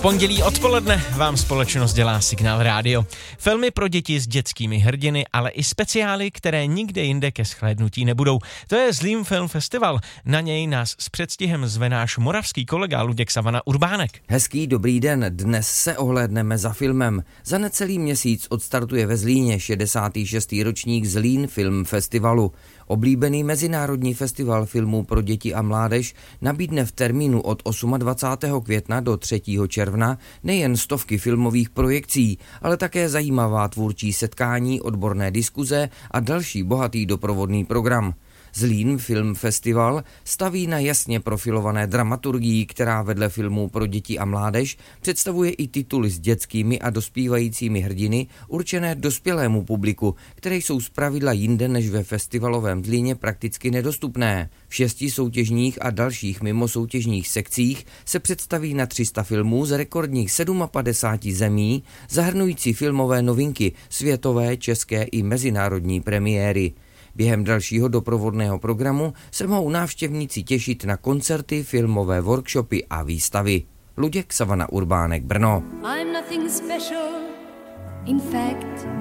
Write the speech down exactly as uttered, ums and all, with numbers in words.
Pondělí odpoledne vám společnost dělá Signál Rádio. Filmy pro děti s dětskými hrdiny, ale i speciály, které nikde jinde ke shlédnutí nebudou. To je Zlín Film Festival. Na něj nás s předstihem zve náš moravský kolega Luděk Savana Urbánek. Hezký dobrý den, dnes se ohlédneme za filmem. Za necelý měsíc odstartuje ve Zlíně šedesátý šestý ročník Zlín Film Festivalu. Oblíbený mezinárodní festival filmů pro děti a mládež nabídne v termínu od dvacátého osmého května do třetího června nejen stovky filmových projekcí, ale také zajímavá tvůrčí setkání, odborné diskuze a další bohatý doprovodný program. Zlín Film Festival staví na jasně profilované dramaturgii, která vedle filmů pro děti a mládež představuje i tituly s dětskými a dospívajícími hrdiny určené dospělému publiku, které jsou zpravidla jinde než ve festivalovém Zlíně prakticky nedostupné. V šesti soutěžních a dalších mimosoutěžních sekcích se představí na tři sta filmů z rekordních padesát sedm zemí, zahrnující filmové novinky, světové, české i mezinárodní premiéry. Během dalšího doprovodného programu se mohou návštěvníci těšit na koncerty, filmové workshopy a výstavy. Luděk Savana Urbánek, Brno. I'm nothing special, in fact.